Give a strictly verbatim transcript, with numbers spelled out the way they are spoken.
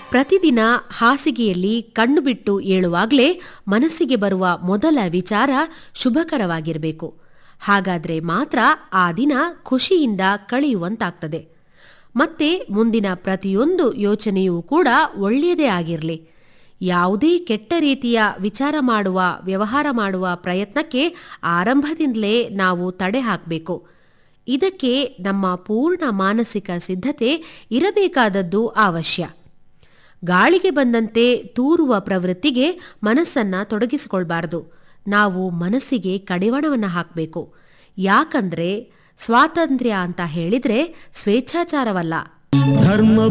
ಪ್ರತಿದಿನ ಹಾಸಿಗೆಯಲ್ಲಿ ಕಣ್ಣು ಬಿಟ್ಟು ಏಳುವಾಗಲೇ ಮನಸ್ಸಿಗೆ ಬರುವ ಮೊದಲ ವಿಚಾರ ಶುಭಕರವಾಗಿರಬೇಕು. ಹಾಗಾದ್ರೆ ಮಾತ್ರ ಆ ದಿನ ಖುಷಿಯಿಂದ ಕಳೆಯುವಂತಾಗ್ತದೆ. ಮತ್ತೆ ಮುಂದಿನ ಪ್ರತಿಯೊಂದು ಯೋಚನೆಯೂ ಕೂಡ ಒಳ್ಳೆಯದೇ ಆಗಿರಲಿ. ಯಾವುದೇ ಕೆಟ್ಟ ರೀತಿಯ ವಿಚಾರ ಮಾಡುವ, ವ್ಯವಹಾರ ಮಾಡುವ ಪ್ರಯತ್ನಕ್ಕೆ ಆರಂಭದಿಂದಲೇ ನಾವು ತಡೆ ಹಾಕಬೇಕು. ಇದಕ್ಕೆ ನಮ್ಮ ಪೂರ್ಣ ಮಾನಸಿಕ ಸಿದ್ಧತೆ ಇರಬೇಕಾದದ್ದು ಅವಶ್ಯ. ಗಾಳಿಗೆ ಬಂದಂತೆ ತೂರುವ ಪ್ರವೃತ್ತಿಗೆ ಮನಸ್ಸನ್ನ ತೊಡಗಿಸಿಕೊಳ್ಬಾರದು. ನಾವು ಮನಸ್ಸಿಗೆ ಕಡಿವಾಣವನ್ನು ಹಾಕಬೇಕು. ಯಾಕಂದ್ರೆ ಸ್ವಾತಂತ್ರ್ಯ ಅಂತ ಹೇಳಿದ್ರೆ ಸ್ವೇಚ್ಛಾಚಾರವಲ್ಲ. ಧರ್ಮ